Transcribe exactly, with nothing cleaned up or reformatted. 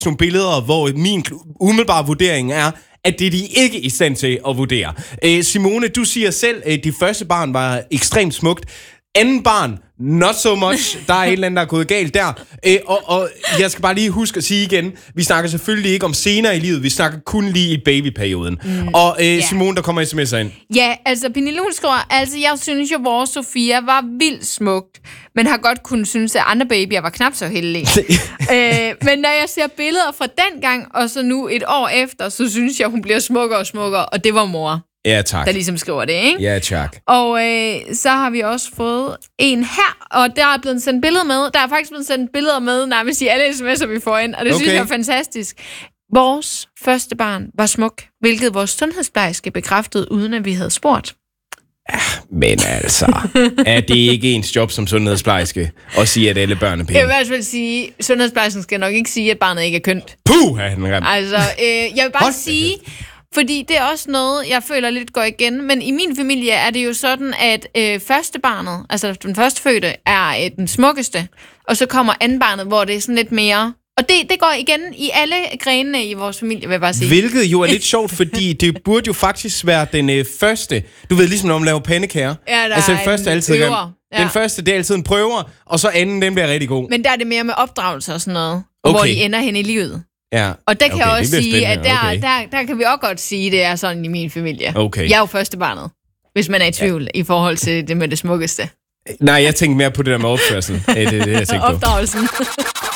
nogle billeder, hvor min umiddelbare vurdering er, at det er de ikke i stand til at vurdere. Øh, Simone, du siger selv, at dit første barn var ekstremt smukt. Anden barn, not so much. Der er et eller andet, der er gået galt der. Øh, og, og jeg skal bare lige huske at sige igen, vi snakker selvfølgelig ikke om senere i livet, vi snakker kun lige i babyperioden. Mm. Og øh, yeah. Simone, der kommer sms'er ind. Ja, altså Pernille skriver, altså jeg synes jo, vores Sofia var vildt smukt, men har godt kunnet synes, at andre babyer var knap så heldige. øh, men når jeg ser billeder fra dengang, og så nu et år efter, så synes jeg, hun bliver smukkere og smukkere, og det var mor. Ja, tak. Der ligesom skriver det, ikke? Ja, tak. Og øh, så har vi også fået en her, og der er blevet sendt billeder med. Der er faktisk blevet sendt billeder med, nærmest i alle sms'er, vi får ind, og det okay. synes jeg er fantastisk. Vores første barn var smuk, hvilket vores sundhedsplejerske bekræftede, uden at vi havde spurgt. Ja, men altså, er det ikke ens job som sundhedsplejerske at sige, at alle børn er pæne? Jeg vil i hvert fald sige, at sundhedsplejersken skal nok ikke sige, at barnet ikke er kønt. Puh, er den grim. Altså, øh, jeg vil bare Hold sige... Fordi det er også noget, jeg føler lidt går igen. Men i min familie er det jo sådan, at øh, første barnet, altså den første fødte, er øh, den smukkeste. Og så kommer anden barnet, hvor det er sådan lidt mere... Og det, det går igen i alle grenene i vores familie, vil jeg bare sige. Hvilket jo er lidt sjovt, fordi det burde jo faktisk være den øh, første... Du ved, ligesom når man laver pandekager. Ja, der altså, den er første en altid prøver. Ja. Den første, det er altid en prøver, og så anden, den bliver rigtig god. Men der er det mere med opdragelse og sådan noget. Okay. Hvor de ender hen i livet. Ja. Og der kan okay, jeg også sige, at der, okay. der, der kan vi også godt sige, at det er sådan i min familie. Okay. Jeg er jo første barnet, hvis man er i tvivl ja. i forhold til det med det smukkeste. Nej, jeg tænker mere på det der med opførsel. Det er det, jeg tænker på. Opdragelsen.